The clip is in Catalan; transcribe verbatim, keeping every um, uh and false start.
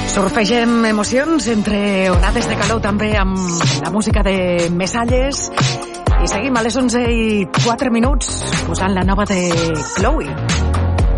Surfegem emocions entre onades de calor també amb la música de Mesalles i seguim a les onze i quatre minuts posant la nova de Chloe.